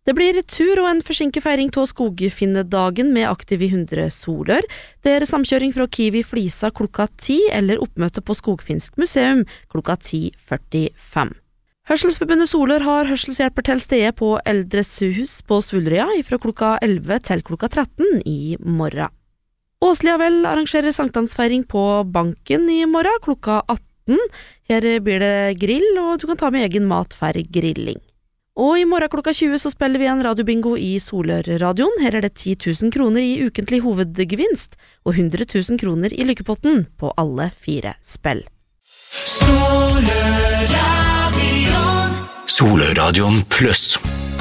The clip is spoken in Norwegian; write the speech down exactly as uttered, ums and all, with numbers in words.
Det blir tur og en forsinkefeiring til skogfinnedagen med Aktiv i hundre Solør. Det er samkjøring fra Kiwi Flisa klokka ti, eller oppmøte på Skogfinsk museum klokka ti førtifem. Hørselsforbundet Solør har hørselshjelper til stede på Eldres hus på Svulrøya fra klokka elleve til klokka tretten i morgen. Åsliavel arrangerer sankthansfeiring på Banken i morgen klokka atten. Her blir det grill, og du kan ta med egen mat for grilling. Og i morgen klokka tjue så spiller vi en radiobingo i Solør-radioen. Her er det ti tusen kroner i ukentlig hovedgevinst, og hundre tusen kroner i lykkepotten på alle fire spill. Solør-radion Solør-radion pluss